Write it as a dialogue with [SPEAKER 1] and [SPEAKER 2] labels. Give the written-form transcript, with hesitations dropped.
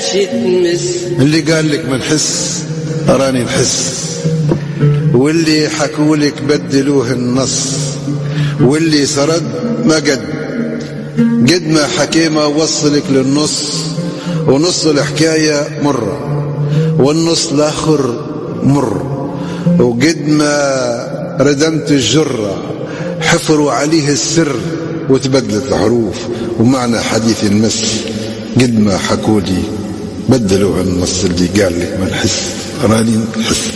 [SPEAKER 1] شي تمس.
[SPEAKER 2] اللي قال لك ما نحس راني نحس، واللي حكولك بدلوه النص، واللي سرد ما قد ما حكيمة وصلك للنص، ونص الحكاية مرة والنص الآخر مر، وقد ما ردمت الجرة حفروا عليه السر وتبدلت الحروف ومعنى حديث المس. قد ما حكولي بدلوا النص، اللي قال لك ما نحس راني نحس.